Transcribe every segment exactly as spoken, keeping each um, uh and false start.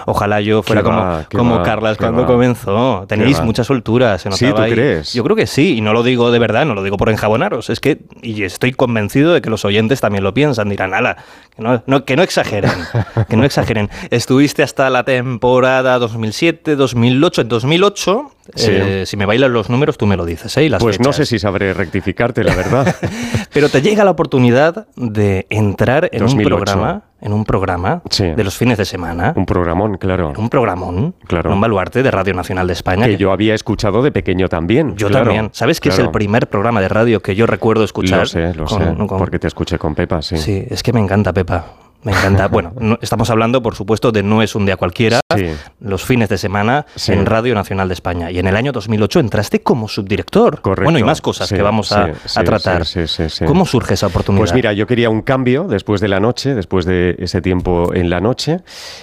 Ojalá yo fuera Qué como, va, qué como va, Carlas qué cuando va. comenzó. Tenéis va. mucha soltura, se Sí, notaba ¿tú ahí. crees? Yo creo que sí, y no lo digo de verdad, no lo digo por enjabonaros. Es que, y estoy convencido de que los oyentes también lo piensan, dirán, ala, que no, no, que no exageren, que no exageren. Estuviste hasta la temporada dos mil siete, dos mil ocho, en dos mil ocho, Sí. eh, si me bailan los números, tú me lo dices, ¿eh? Y las Pues no fechas. sé si sabré rectificarte, la verdad. Pero te llega la oportunidad de entrar en dos mil ocho. un programa, en un programa Sí. de los fines de semana, Un programón, claro. un programón, Claro. un baluarte de Radio Nacional de España. Que yo había escuchado de pequeño también. Yo claro, también. ¿Sabes que claro. es el primer programa de radio que yo recuerdo escuchar? Lo sé, lo con- sé, con- porque te escuché con Pepa, sí. Sí, es que me encanta Pepa. Me encanta. Bueno, no- estamos hablando, por supuesto, de No es un día cualquiera, Sí. los fines de semana Sí. en Radio Nacional de España. Y en el año dos mil ocho entraste como subdirector. Correcto. Bueno, y más cosas Sí, que vamos a, sí, sí, a tratar. sí, sí, sí, sí. ¿Cómo surge esa oportunidad? Pues mira, yo quería un cambio después de la noche, después de ese tiempo en la noche,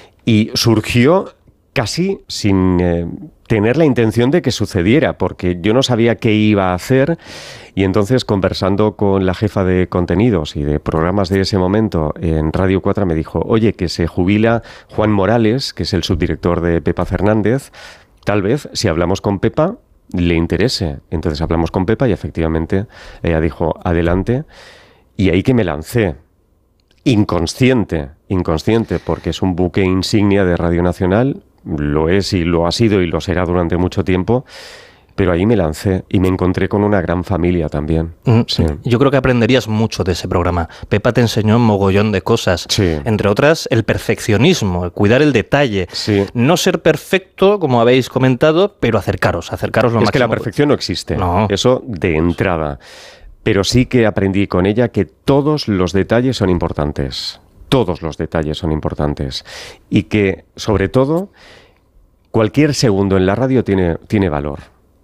y surgió casi sin eh, tener la intención de que sucediera, porque yo no sabía qué iba a hacer, y entonces conversando con la jefa de contenidos y de programas de ese momento en Radio cuatro me dijo, oye, que se jubila Juan Morales, que es el subdirector de Pepa Fernández, tal vez si hablamos con Pepa le interese. Entonces hablamos con Pepa y efectivamente ella dijo, adelante, y ahí que me lancé. Inconsciente, inconsciente, porque es un buque insignia de Radio Nacional, lo es y lo ha sido y lo será durante mucho tiempo, pero ahí me lancé y me encontré con una gran familia también. Mm, Sí. Yo creo que aprenderías mucho de ese programa. Pepa te enseñó un mogollón de cosas, Sí. entre otras el perfeccionismo, el cuidar el detalle, Sí. no ser perfecto, como habéis comentado, pero acercaros, acercaros lo Es máximo. que la perfección no existe, No. eso de entrada, pero sí que aprendí con ella que todos los detalles son importantes, todos los detalles son importantes, y que, sobre todo, cualquier segundo en la radio tiene, tiene valor.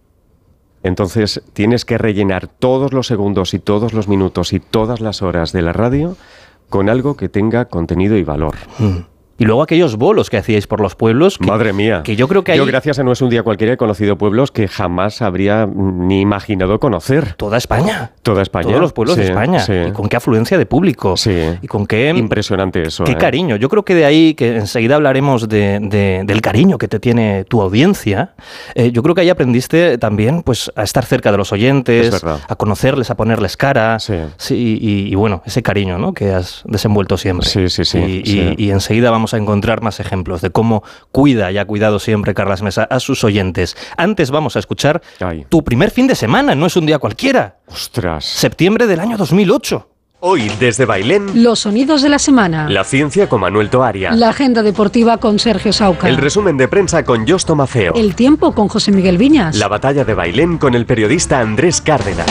Entonces tienes que rellenar todos los segundos y todos los minutos y todas las horas de la radio con algo que tenga contenido y valor. Mm. Y luego aquellos bolos que hacíais por los pueblos. Que, Madre mía. Que yo creo que ahí Yo, gracias a No es un día cualquiera, he conocido pueblos que jamás habría ni imaginado conocer. toda España. Toda España. Todos los pueblos Sí, de España. sí. Y con qué afluencia de público. Sí. Y con qué... Impresionante eso. Qué ¿eh? cariño. Yo creo que de ahí, que enseguida hablaremos de, de- del cariño que te tiene tu audiencia, eh, yo creo que ahí aprendiste también pues, a estar cerca de los oyentes, Es verdad. a conocerles, a ponerles cara. Sí. Sí, y, y bueno, ese cariño, ¿no?, que has desenvuelto siempre. Sí, sí, sí, Y, sí. y- y enseguida vamos a encontrar más ejemplos de cómo cuida y ha cuidado siempre Carlas Mesa a sus oyentes. Antes vamos a escuchar Ay. tu primer fin de semana, No es un día cualquiera. Ostras. Septiembre del año dos mil ocho. Hoy desde Bailén, Los sonidos de la semana. la ciencia con Manuel Toaria. La agenda deportiva con Sergio Sauca. El resumen de prensa con Josto Mafeo. El tiempo con José Miguel Viñas. La batalla de Bailén con el periodista Andrés Cárdenas.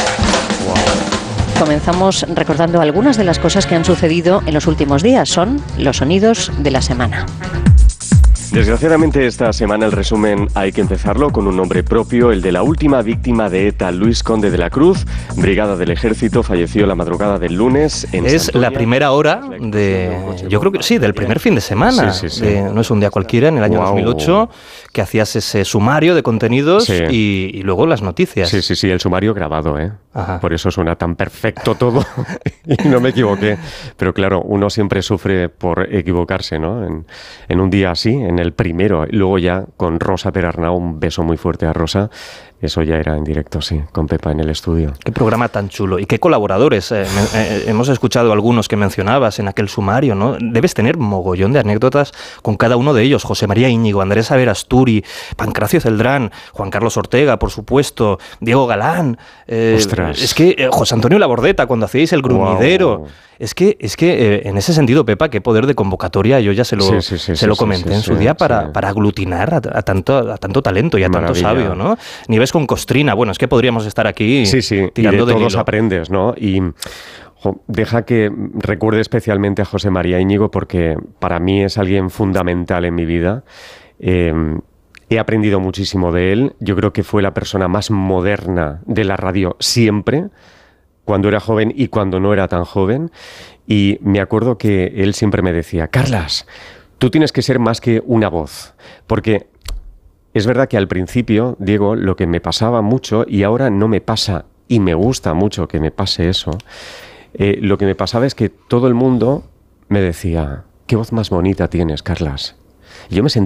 Comenzamos recordando algunas de las cosas que han sucedido en los últimos días. Son los sonidos de la semana. Desgraciadamente esta semana el resumen hay que empezarlo con un nombre propio, el de la última víctima de ETA, Luis Conde de la Cruz, brigada del ejército, falleció la madrugada del lunes en Es Santoña. la primera hora de, yo creo que sí, del primer fin de semana. Sí, sí, sí. de No es un día cualquiera, en el año Guau. dos mil ocho, que hacías ese sumario de contenidos Sí. y, y luego las noticias. Sí, sí, sí, el sumario grabado, ¿eh? Ajá. Por eso suena tan perfecto todo y no me equivoqué. Pero claro, uno siempre sufre por equivocarse, ¿no? En, en un día así, en el primero. Luego ya con Rosa Perarnau, un beso muy fuerte a Rosa. Eso ya era en directo, sí, con Pepa en el estudio. Qué programa tan chulo. Y qué colaboradores. eh, me- eh, hemos escuchado algunos que mencionabas en aquel sumario, ¿no? Debes tener mogollón de anécdotas con cada uno de ellos. José María Íñigo, Andrés Averasturi, Pancracio Celdrán, Juan Carlos Ortega, por supuesto, Diego Galán. eh, Ostras. Es que eh, José Antonio Labordeta, cuando hacíais el grumidero. Guau. Es que, es que eh, en ese sentido, Pepa, qué poder de convocatoria. Yo ya se lo, Sí, sí, sí, se sí, lo sí, comenté sí, en su sí, día para, sí. para aglutinar a, a tanto, a tanto talento y a tanto Maravilla. sabio, ¿no? Nieves con Costrina. Bueno, es que podríamos estar aquí Sí, sí, y de tirando del todos hilo. aprendes, ¿no? Y jo, deja que recuerde especialmente a José María Íñigo porque para mí es alguien fundamental en mi vida. Eh, he aprendido muchísimo de él. Yo creo que fue la persona más moderna de la radio siempre, cuando era joven y cuando no era tan joven. Y me acuerdo que él siempre me decía, Carlas, tú tienes que ser más que una voz, porque es verdad que al principio, Diego, lo que me pasaba mucho, y ahora no me pasa, y me gusta mucho que me pase eso, eh, lo que me pasaba es que todo el mundo me decía, qué voz más bonita tienes, Carlas. Y yo me sentía